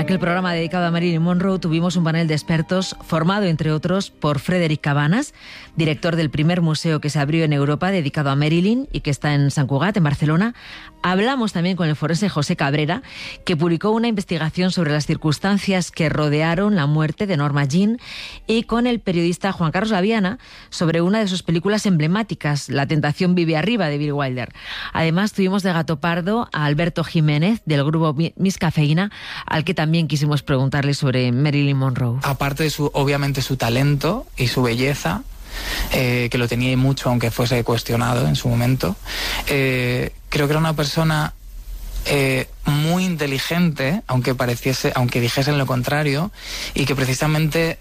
aquel programa dedicado a Marilyn Monroe tuvimos un panel de expertos formado, entre otros, por Frederic Cabanas, director del primer museo que se abrió en Europa dedicado a Marilyn y que está en Sant Cugat, en Barcelona. Hablamos también con el forense José Cabrera, que publicó una investigación sobre las circunstancias que rodearon la muerte de Norma Jean, y con el periodista Juan Carlos Laviana sobre una de sus películas emblemáticas, La tentación vive arriba, de Billy Wilder. Además, tuvimos de gato pardo a Alberto Jiménez, del grupo Miss Cafeína, al que también quisimos preguntarle sobre Marilyn Monroe. Aparte de obviamente su talento y su belleza, que lo tenía mucho, aunque fuese cuestionado en su momento, creo que era una persona muy inteligente, aunque dijesen lo contrario, y que precisamente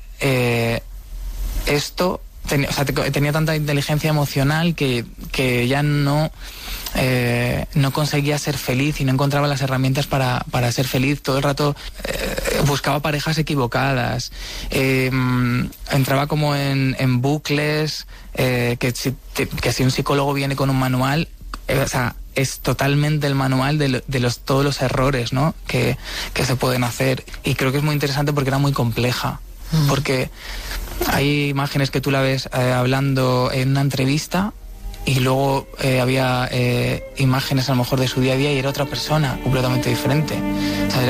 tenía tanta inteligencia emocional que ella no conseguía ser feliz y no encontraba las herramientas para ser feliz. Todo el rato buscaba parejas equivocadas, entraba como en bucles, que si un psicólogo viene con un manual, es totalmente el manual de todos los errores, ¿no?, que se pueden hacer. Y creo que es muy interesante porque era muy compleja, porque hay imágenes que tú la ves hablando en una entrevista, y luego había imágenes a lo mejor de su día a día y era otra persona completamente diferente. O sea,